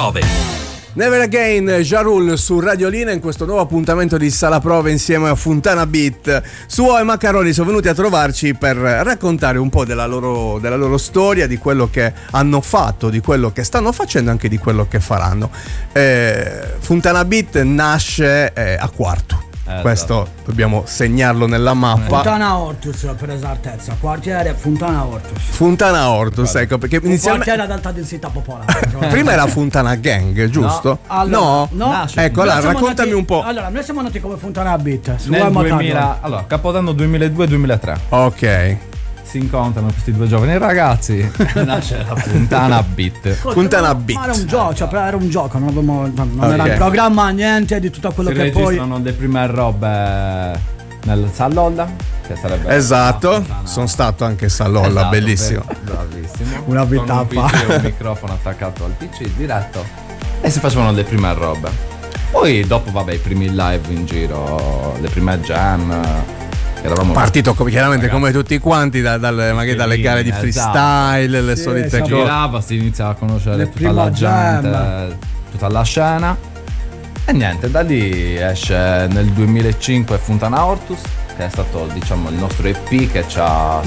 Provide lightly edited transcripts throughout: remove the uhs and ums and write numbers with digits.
prove. Never Again, Ja Rule su Radiolina in questo nuovo appuntamento di Sala Prove insieme a Fontana Beat. Suo e Maccaroni sono venuti a trovarci per raccontare un po' della loro storia, di quello che hanno fatto, di quello che stanno facendo e anche di quello che faranno. Fontana Beat nasce a Quartu. Questo dobbiamo segnarlo nella mappa. Fontana Ortus per esattezza, quartiere Fontana Ortus. Fontana Ortus, ecco, perché inizialmente quartiere ad alta densità popolare. prima era Fontana Gang, giusto? No. Ecco, allora raccontami un po'. Allora, noi siamo nati come Fontana Beat nel 2000, allora, Capodanno 2002-2003. Ok. Si incontrano questi due giovani ragazzi. Nasce la Fontana Beat. Fontana Beat. Ma era un gioco, era un gioco, non era in programma niente di tutto quello che poi. Registrano le prime robe nel Sallolla, che sarebbe esatto, sono stato anche a Sallolla, esatto, bellissimo. Bravissimo. Una vita con un microfono attaccato al PC diretto e si facevano le prime robe. Poi dopo i primi live in giro, le prime jam. Eravamo partito chiaramente come tutti quanti magari dalle gare di freestyle, le solite cose. Girava, si iniziava a conoscere tutta la gente, tutta la scena. E niente, da lì esce nel 2005 Fontana Ortus, che è stato il nostro EP che ci ha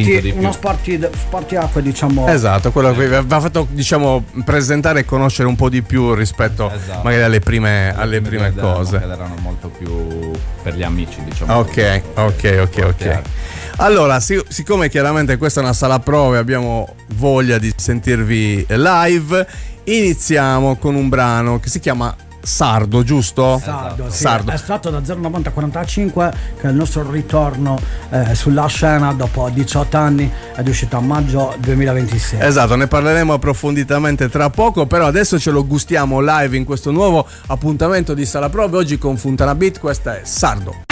spartiacque, esatto, quello che vi ha fatto presentare e conoscere un po' di più rispetto magari alle prime cose che erano molto più per gli amici, Ok. Allora, siccome chiaramente questa è una sala prove, abbiamo voglia di sentirvi live, iniziamo con un brano che si chiama Sardo, giusto? Sardo, sì. Sardo. È estratto da 0945, che è il nostro ritorno sulla scena dopo 18 anni, ed è uscito a maggio 2026. Esatto, ne parleremo approfonditamente tra poco, però adesso ce lo gustiamo live in questo nuovo appuntamento di Sala Prove, oggi con Fontana Beat. Questa è Sardo.